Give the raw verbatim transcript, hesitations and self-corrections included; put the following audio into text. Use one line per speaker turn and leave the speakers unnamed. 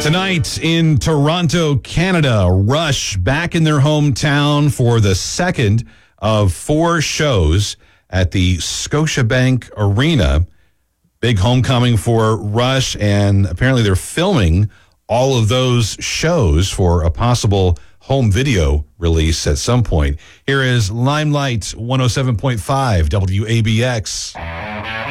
Tonight in Toronto, Canada, Rush back in their hometown for the second of four shows at the Scotiabank Arena. Big homecoming for Rush, and apparently they're filming all of those shows for a possible home video release at some point. Here is Limelight one oh seven point five W A B X.